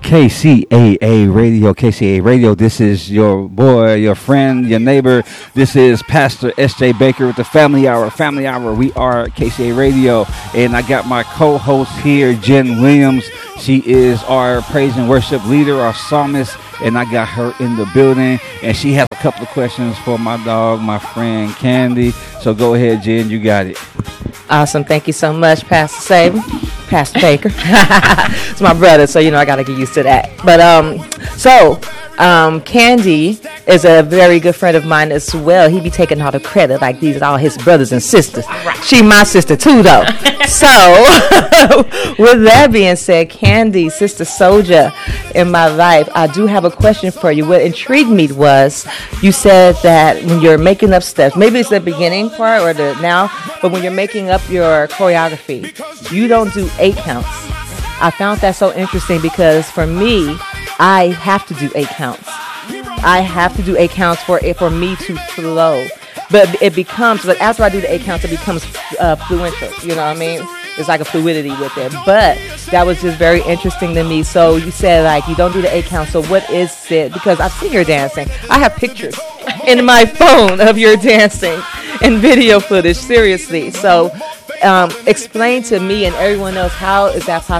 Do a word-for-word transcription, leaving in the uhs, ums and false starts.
K C A A Radio, K C A A Radio. This is your boy, your friend, your neighbor. This is Pastor S J Baker with the Family Hour. Family Hour. We are K C A A Radio, and I got my co-host here, Jen Williams. She is our praise and worship leader, our psalmist, and I got her in the building, and she has a couple of questions for my dog, my friend Candy. So go ahead, Jen. You got it. Awesome. Thank you so much, Pastor Saban, Pastor Baker. It's my brother, so, you know, I got to get used to that. But, um, so, um, Candy is a very good friend of mine as well. He be taking all the credit, like these are all his brothers and sisters. Right. She my sister, too, though. So, with that being said, Candy, Sister Soldier in my life, I do have a question for you. What intrigued me was you said that when you're making up steps, maybe it's the beginning part or the now, but when you're making up your choreography, you don't do eight counts. I found that so interesting because for me, I have to do eight counts. I have to do eight counts for it for me to flow. But it becomes, like after I do the eight counts, it becomes uh, fluential. You know what I mean? It's like a fluidity with it. But that was just very interesting to me. So you said like you don't do the eight counts. So what is it? Because I've seen your dancing. I have pictures in my phone of your dancing and video footage. Seriously. So um, explain to me and everyone else how is that possible?